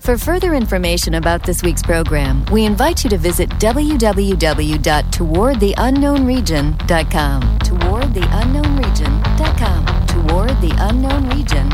For further information about this week's program, we invite you to visit www.towardtheunknownregion.com. Towardtheunknownregion.com. Towardtheunknownregion.com.